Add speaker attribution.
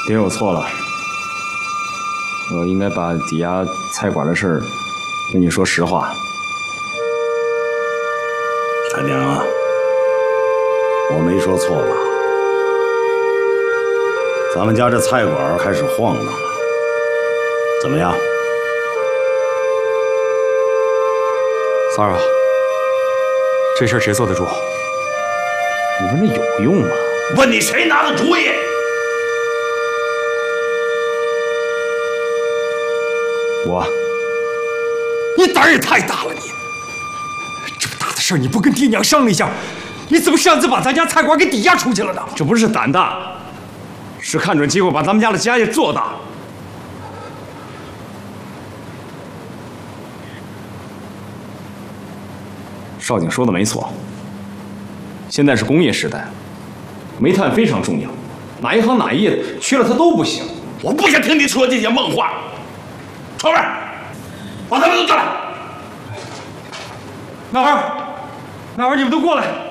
Speaker 1: 爹，我错了，我应该把抵押菜馆的事儿跟你说实话。
Speaker 2: 大娘啊，我没说错吧？咱们家这菜馆开始晃荡了，怎么样？
Speaker 1: 三儿啊，这事儿谁做得住？你问这有用吗？
Speaker 2: 问你谁拿的主意？
Speaker 1: 我。
Speaker 3: 你胆儿也太大了，你！这么大的事儿你不跟爹娘商量一下，你怎么擅自把咱家菜馆给抵押出去了呢？
Speaker 1: 这不是胆大，是看准机会把咱们家的家业做大。少景说的没错，现在是工业时代，煤炭非常重要，哪一行哪一业缺了它都不行。
Speaker 2: 我不想听你说这些梦话。臭味，把他们都抓来！
Speaker 3: 哪儿，你们都过来！